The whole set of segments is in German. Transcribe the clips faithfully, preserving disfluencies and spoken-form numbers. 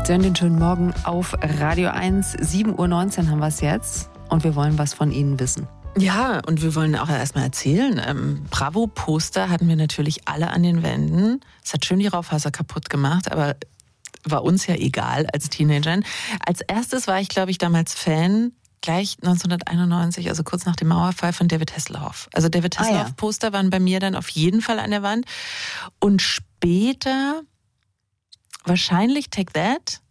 Sie hören den schönen Morgen auf Radio eins. sieben Uhr neunzehn haben wir es jetzt und wir wollen was von Ihnen wissen. Ja, und wir wollen auch erstmal erzählen, ähm, Bravo-Poster hatten wir natürlich alle an den Wänden. Es hat schön die Raufaser kaputt gemacht, aber war uns ja egal als Teenagern. Als erstes war ich, glaube ich, damals Fan, gleich neunzehnhunderteinundneunzig, also kurz nach dem Mauerfall, von David Hasselhoff. Also David Hasselhoff-Poster ah, ja. waren bei mir dann auf jeden Fall an der Wand. Und später wahrscheinlich Take That.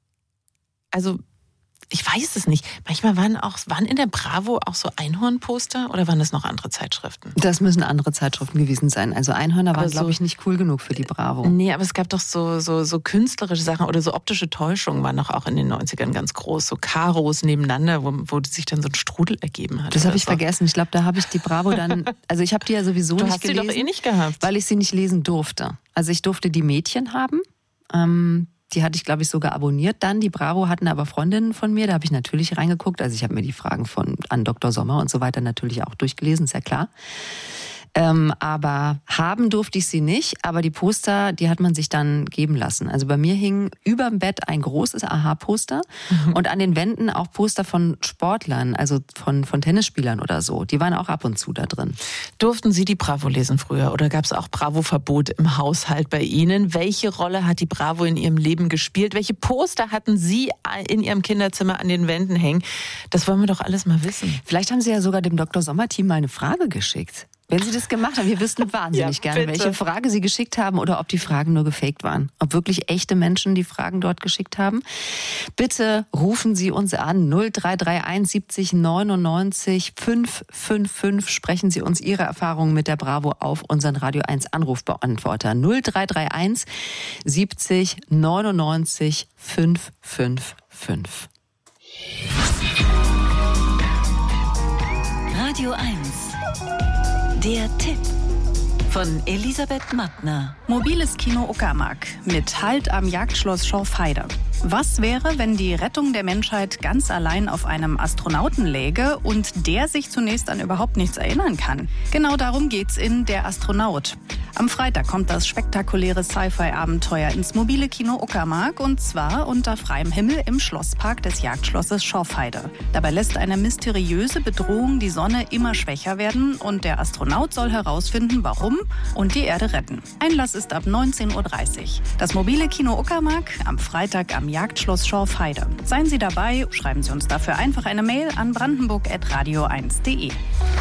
Also ich weiß es nicht. Manchmal waren auch waren in der Bravo auch so Einhornposter oder waren das noch andere Zeitschriften? Das müssen andere Zeitschriften gewesen sein. Also Einhörner waren, so, glaube ich, nicht cool genug für die Bravo. Nee, aber es gab doch so, so, so künstlerische Sachen oder so optische Täuschungen waren doch auch in den neunzigern ganz groß. So Karos nebeneinander, wo, wo sich dann so ein Strudel ergeben hat. Das habe ich so. vergessen. Ich glaube, da habe ich die Bravo dann... Also ich habe die ja sowieso du nicht hast gelesen. Du hast sie doch eh nicht gehabt. Weil ich sie nicht lesen durfte. Also ich durfte die Mädchen haben. Ähm... Die hatte ich, glaube ich, sogar abonniert dann. Die Bravo hatten aber Freundinnen von mir, da habe ich natürlich reingeguckt. Also ich habe mir die Fragen von an Doktor Sommer und so weiter natürlich auch durchgelesen, ist ja klar. Ähm, aber haben durfte ich sie nicht, aber die Poster, die hat man sich dann geben lassen. Also bei mir hing über dem Bett ein großes Aha-Poster mhm. und an den Wänden auch Poster von Sportlern, also von, von Tennisspielern oder so. Die waren auch ab und zu da drin. Durften Sie die Bravo lesen früher oder gab es auch Bravo-Verbot im Haushalt bei Ihnen? Welche Rolle hat die Bravo in Ihrem Leben gespielt? Welche Poster hatten Sie in Ihrem Kinderzimmer an den Wänden hängen? Das wollen wir doch alles mal wissen. Vielleicht haben Sie ja sogar dem Doktor Sommer-Team mal eine Frage geschickt. Wenn Sie das gemacht haben, wir wüssten wahnsinnig ja, gerne, welche Frage Sie geschickt haben oder ob die Fragen nur gefaked waren. Ob wirklich echte Menschen die Fragen dort geschickt haben. Bitte rufen Sie uns an null drei drei eins siebzig neunundneunzig fünf fünf fünf. Sprechen Sie uns Ihre Erfahrungen mit der Bravo auf unseren Radio eins Anrufbeantworter null drei drei eins siebzig neunundneunzig fünf fünf fünf. Radio eins. Der Tipp von Elisabeth Mattner. Mobiles Kino Uckermark mit Halt am Jagdschloss Schorfheide. Was wäre, wenn die Rettung der Menschheit ganz allein auf einem Astronauten läge und der sich zunächst an überhaupt nichts erinnern kann? Genau darum geht's in Der Astronaut. Am Freitag kommt das spektakuläre Sci-Fi-Abenteuer ins mobile Kino Uckermark und zwar unter freiem Himmel im Schlosspark des Jagdschlosses Schorfheide. Dabei lässt eine mysteriöse Bedrohung die Sonne immer schwächer werden und der Astronaut soll herausfinden, warum und die Erde retten. Einlass ist ab neunzehn Uhr dreißig. Das mobile Kino Uckermark am Freitag am Jagdschloss Schorfheide. Seien Sie dabei, schreiben Sie uns dafür einfach eine Mail an brandenburg at radio eins punkt de.